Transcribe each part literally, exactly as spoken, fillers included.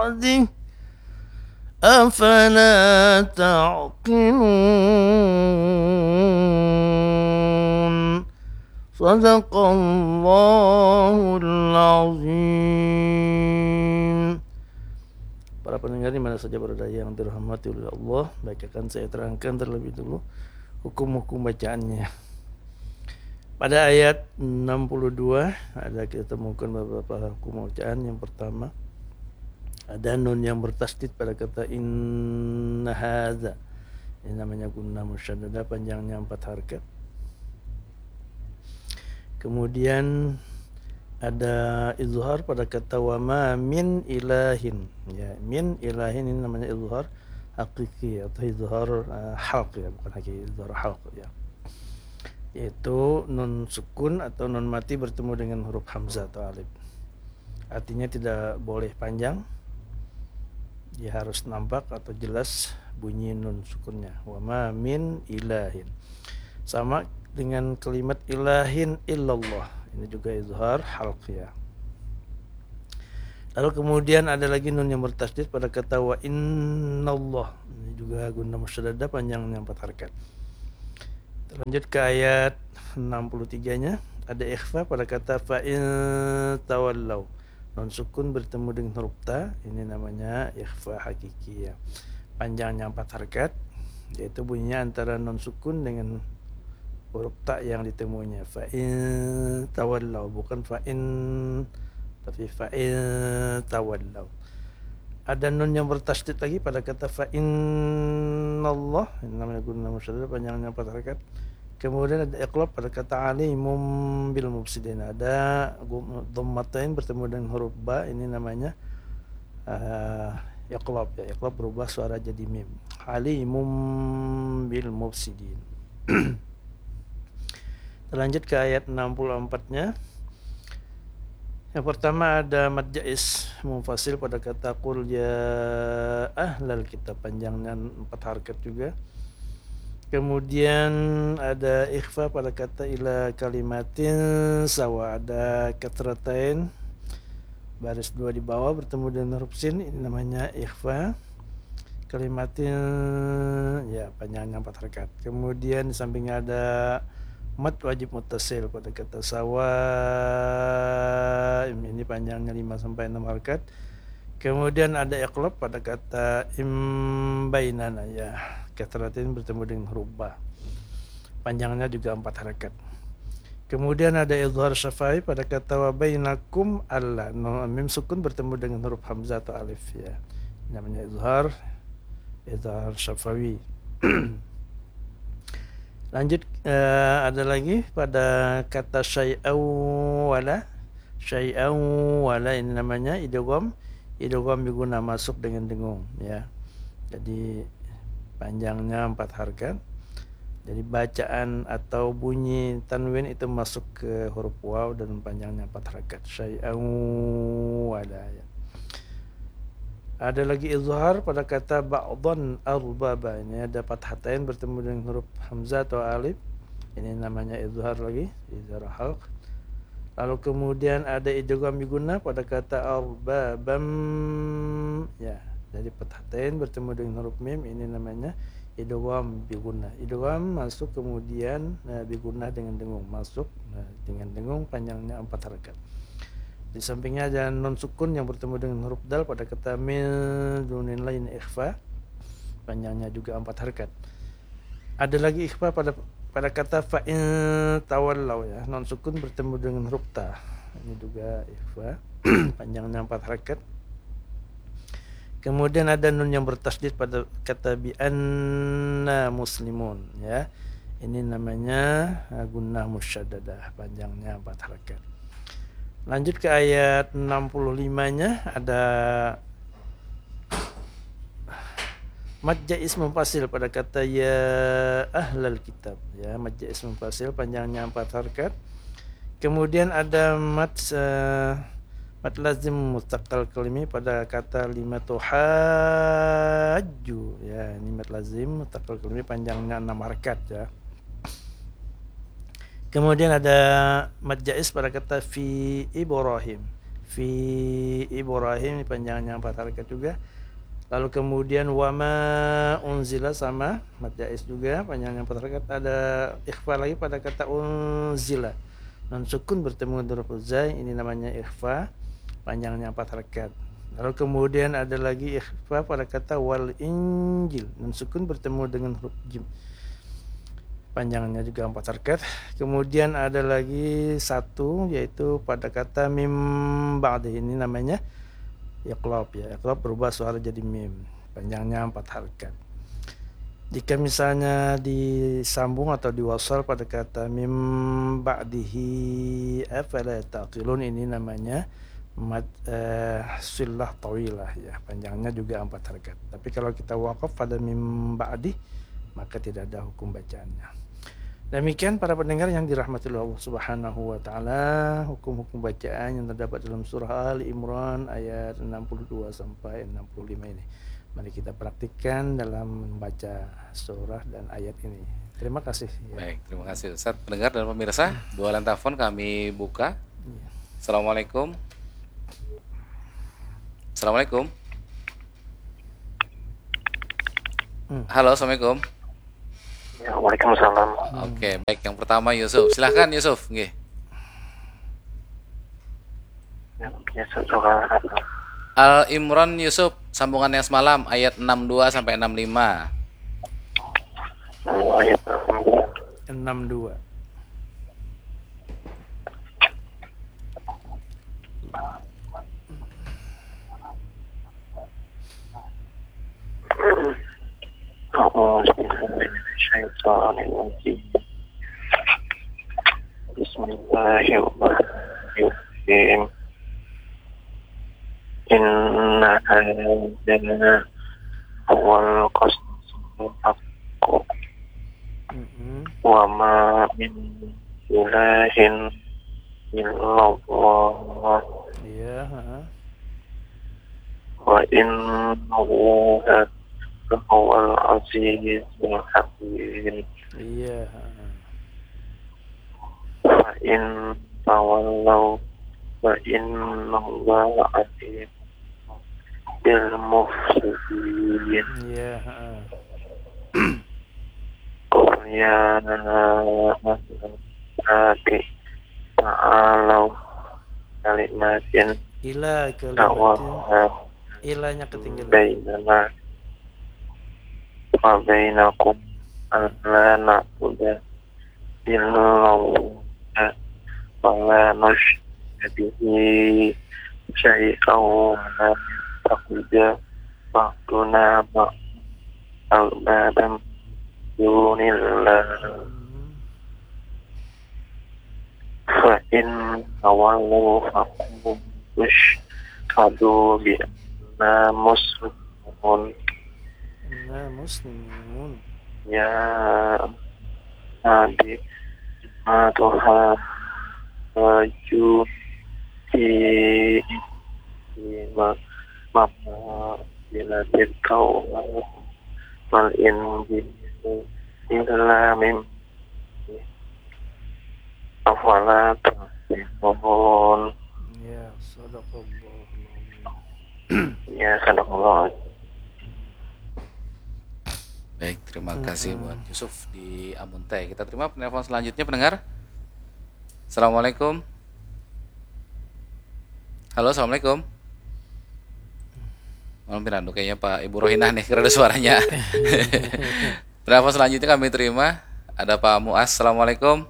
بعده أفلا تعقلون صدق الله العظيم. Para pendengar di mana saja berada yang dirahmati oleh Allah, baik akan saya terangkan terlebih dulu hukum-hukum bacaannya. Pada ayat enam puluh dua ada kita temukan beberapa hukum bacaan. Yang pertama, ada nun yang bertasdid pada kata inna hadza. Ini namanya gunnah musyaddadah, panjangnya empat harakat. Kemudian ada izhar pada kata wa ma min ilahin. Ya, min ilahin ini namanya izhar hakiki atau izhar uh, halq ya, bukan hakiki, izhar halq ya. Yaitu nun sukun atau nun mati bertemu dengan huruf hamzah atau alif. Artinya tidak boleh panjang. Dia harus nampak atau jelas bunyi nun sukunnya. Wa ma min ilahin. Sama dengan kalimat ilahin illallah. Ini juga izhar halq ya. Lalu kemudian ada lagi nun yang bertasdid pada kata wa innallah. Ini juga gunnah musyaddadah, panjangnya empat harakat. Lanjut ke ayat enam puluh tiga-nya, ada ikhfa pada kata fa in tawallau. Nun sukun bertemu dengan huruf ta, ini namanya ikhfa hakiki ya. Panjangnya empat harakat, yaitu bunyinya antara nun sukun dengan huruf ta yang ditemuinya. Fa in tawallau, bukan fa in, tapi fa in tawallau. Ada nun yang bertasdid lagi pada kata fa innallah, ini namanya gunnah musyaddadah, panjangnya empat harakat. Kemudian ada iqlab pada kata alimum bil mufsidin. Ada dhammatain bertemu dengan huruf ba, ini namanya uh, iqlab ya. Iqlab berubah suara jadi mim. Alimum bil mufsidin. Lanjut ke ayat enam puluh empat-nya. Yang pertama ada mad jaiz munfasil pada kata qul ya ahlal kitab, panjangnya empat harakat juga. Kemudian ada ikhfa pada kata ila kalimatin sawa, ada katratain baris dua di bawah bertemu dengan huruf sin, ini namanya ikhfa. Kalimatin ya, panjangnya empat harakat. Kemudian di sampingnya ada mad wajib muttasil pada kata sawa, ini panjangnya lima sampai enam harakat. Kemudian ada iqlab pada kata imbainana ya, katratin bertemu dengan huruf ba, panjangnya juga empat harakat. Kemudian ada izhar syafai pada kata wa bainakum alla, mim sukun bertemu dengan huruf hamzah atau alif ya, namanya izhar izhar syafawi. Lanjut uh, ada lagi pada kata syai'au wala, syai'au wala, ini namanya idgham, idgham biguna, masuk dengan dengung ya. Jadi panjangnya empat harakat. Jadi bacaan atau bunyi tanwin itu masuk ke huruf waw dan panjangnya empat harakat. Syai'au wala ya. Ada lagi izhar pada kata ba'dhan arbaba, ini ada fathatain bertemu dengan huruf hamzah atau alif, ini namanya izhar lagi, izhar halq. Lalu kemudian ada idgham biguna pada kata arbabam ya, jadi fathatain bertemu dengan huruf mim, ini namanya idgham biguna. Idgham masuk kemudian nah, biguna dengan dengung, masuk nah, dengan dengung, panjangnya empat harakat. Di sampingnya ada non sukun yang bertemu dengan huruf dal pada kata min dunin lain ikhfa, panjangnya juga empat harakat. Ada lagi ikhfa pada pada kata fa in tawallau ya, non sukun bertemu dengan huruf ta, ini juga ikhfa, panjangnya empat harakat. Kemudian ada nun yang bertasdid pada kata bi anna muslimun ya, ini namanya gunnah musyaddadah, panjangnya empat harakat. Lanjut ke ayat enam puluh lima-nya, ada mad jaiz munfasil pada kata ya ahlal kitab ya, mad jaiz munfasil, panjangnya empat harakat. Kemudian ada mad uh, mad lazim mustaqal kalimi pada kata limatu hajju ya, ini mad lazim mustaqal kalimi, panjangnya enam harakat ya. Kemudian ada mad jaiz pada kata fi Ibrahim, fi Ibrahim, panjangnya empat harakat juga. Lalu kemudian wama unzila sama mad jaiz juga, panjangnya empat harakat. Ada ikhfa lagi pada kata unzila, non sukun bertemu dengan huruf zai, ini namanya ikhfa, panjangnya empat harakat. Lalu kemudian ada lagi ikhfa pada kata wal injil, non sukun bertemu dengan huruf jim, panjangnya juga empat harakat. Kemudian ada lagi satu yaitu pada kata mim ba'di, ini namanya iqlab ya, iqlab berubah suara jadi mim, panjangnya empat harakat. Jika misalnya disambung atau diwasal pada kata mim ba'dihi afala taqilun, ini namanya mad eh, sillah tawilah ya, panjangnya juga empat harakat. Tapi kalau kita waqaf pada mim ba'di maka tidak ada hukum bacaannya. Demikian para pendengar yang dirahmati Allah Subhanahu wa taala, hukum-hukum bacaan yang terdapat dalam surah Ali Imran ayat enam puluh dua sampai enam puluh lima ini. Mari kita praktikkan dalam membaca surah dan ayat ini. Terima kasih. Ya. Baik, terima kasih Ustaz. Pendengar dan pemirsa, dua line telepon kami buka. Assalamualaikum. Assalamualaikum. Hmm. Halo, assalamualaikum. Ya, waalaikumsalam. Oke, baik. Yang pertama Yusuf. Silahkan Yusuf. Nggih. Ya, biasa surah Al Imran Yusuf, sambungan yang semalam ayat enam puluh dua sampai enam puluh lima. Oh, ayat enam puluh dua. Bismillahirrahmanirrahim. Inna hadana awal qasasul haqqo wa ma min ilahin illallah. Iya, heeh. Wa innahu huwal azizul hakim. Iya, heeh. Fa in tawallaw wa innallaha alim bil mufsidin. Iya, heeh. Qul ya nabi ta'alau kalimatin Ila kalimatin, sawa'an ilahnya ketinggalan. bainana wa bainakum an la na'budu illallah wa la nusyrika bihi syai'an wa la takhudja ba'duna ba'dan dunillah. Fa in tawallaw faqul ashhadu bi anna muslimun. Inna muslimun. Ya Nabi Tuhan waju di ma mama bila kau mal in di illa mim afala tahon. Ya, sadaqallah. Ya, sadaqallah. Baik, terima kasih buat Yusuf di Amuntai. Kita terima penelpon selanjutnya pendengar. Assalamualaikum. Halo, assalamualaikum. Malam Pirandu, kayaknya Pak Ibu Rohinah nih, karena ada suaranya. Penelpon selanjutnya kami terima. Ada Pak Muas. Assalamualaikum.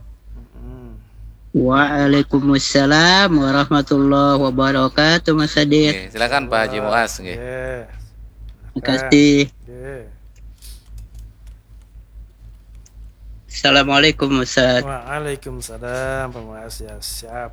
Waalaikumsalam warahmatullahi wabarakatuh, Mas Adir. Oke, silakan Pak Haji Muas. Oke. Yes. Terima kasih. Yes. Assalamualaikum Ustaz. Waalaikumsalam, Pak Muas, ya siap.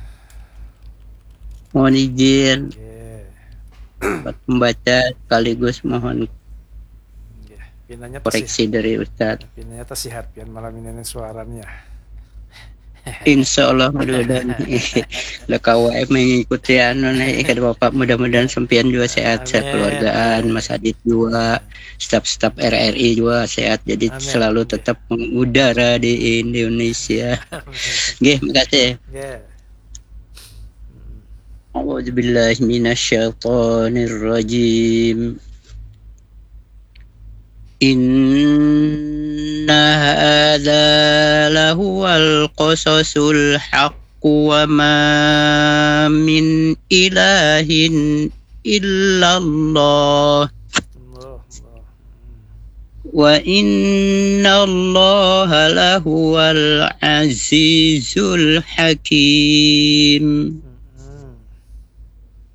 Mohon izin Oke. buat membaca sekaligus mohon Oke. Pinanya koreksi dari Ustaz. Pinanya tersihat biar malam ini suaranya. Insya Allah mudah-mudahan lekawa mengikuti anu nih kada bapak, mudah-mudahan sampean juga sehat, sehat keluargaan, Mas Adit juga, staf-staf R R I juga sehat, jadi Amin. selalu tetap mengudara di Indonesia. Nggih, makasih. Oke. أعوذ بالله من الشيطان الرجيم إن هذا لهو القصص الحق وما من إله إلا الله Allah, Allah. وإن الله لهو العزيز الحكيم